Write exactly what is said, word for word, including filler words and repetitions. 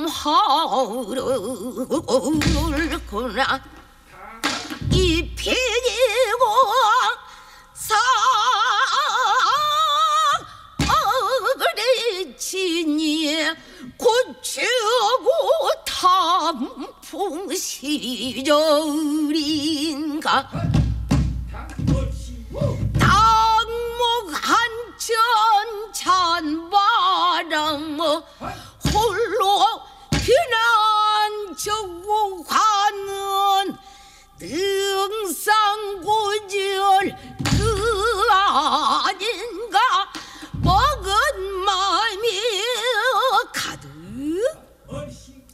하울구나 이 편이고 사그래 지니 고추고 단풍 시절인가